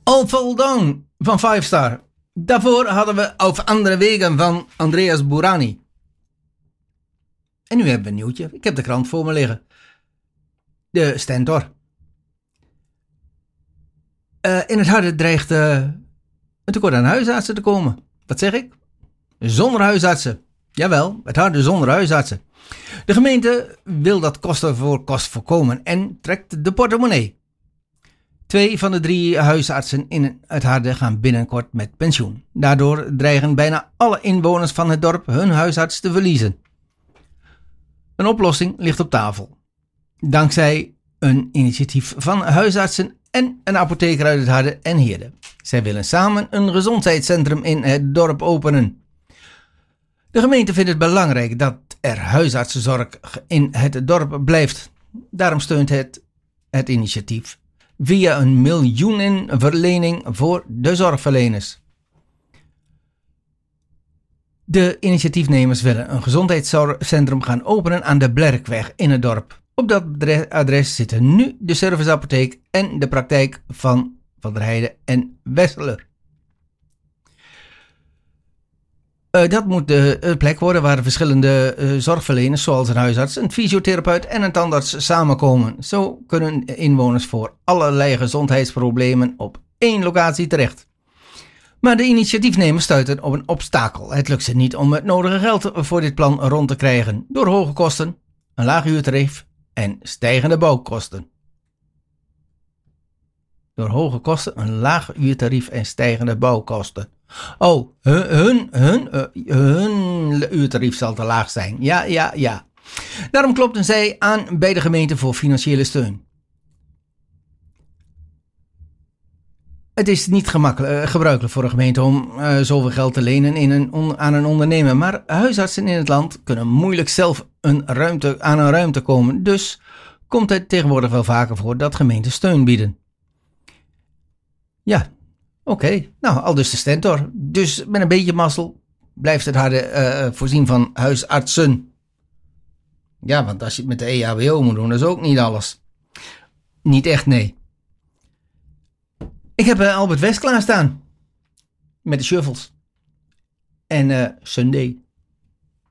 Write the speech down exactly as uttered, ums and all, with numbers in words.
All Fall Down van Five Star. Daarvoor hadden we Auf andere wegen van Andreas Burani. En nu hebben we een nieuwtje. Ik heb de krant voor me liggen. De Stentor. Uh, in het Harde dreigt uh, een tekort aan huisartsen te komen. Wat zeg ik? Zonder huisartsen. Jawel, het Harde zonder huisartsen. De gemeente wil dat kosten voor kost voorkomen en trekt de portemonnee. Twee van de drie huisartsen in het Harde gaan binnenkort met pensioen. Daardoor dreigen bijna alle inwoners van het dorp hun huisarts te verliezen. Een oplossing ligt op tafel. Dankzij een initiatief van huisartsen en een apotheker uit het Harde en Heerde. Zij willen samen een gezondheidscentrum in het dorp openen. De gemeente vindt het belangrijk dat er huisartsenzorg in het dorp blijft. Daarom steunt het het initiatief via een miljoenenverlening voor de zorgverleners. De initiatiefnemers willen een gezondheidscentrum gaan openen aan de Blerkweg in het dorp. Op dat adres zitten nu de serviceapotheek en de praktijk van Van der Heijden en Wesseler. Uh, dat moet de uh, plek worden waar verschillende uh, zorgverleners zoals een huisarts, een fysiotherapeut en een tandarts samenkomen. Zo kunnen inwoners voor allerlei gezondheidsproblemen op één locatie terecht. Maar de initiatiefnemers stuiten op een obstakel. Het lukt ze niet om het nodige geld voor dit plan rond te krijgen door hoge kosten, een laag uurtarief en stijgende bouwkosten. Door hoge kosten, een laag uurtarief en stijgende bouwkosten. Oh, hun, hun, hun, hun uurtarief zal te laag zijn. Ja, ja, ja. Daarom klopten zij aan bij de gemeente voor financiële steun. Het is niet gemakkelijk, gebruikelijk voor een gemeente om uh, zoveel geld te lenen in een on, aan een ondernemer. Maar huisartsen in het land kunnen moeilijk zelf een ruimte, aan een ruimte komen. Dus komt het tegenwoordig wel vaker voor dat gemeenten steun bieden. Ja, oké. Okay. Nou, al dus de Stentor. Dus met een beetje mazzel blijft het Harde uh, voorzien van huisartsen. Ja, want als je het met de E H B O moet doen, dat is ook niet alles. Niet echt, nee. Ik heb uh, Albert West klaarstaan. Met de shuffles. En uh, Sunday.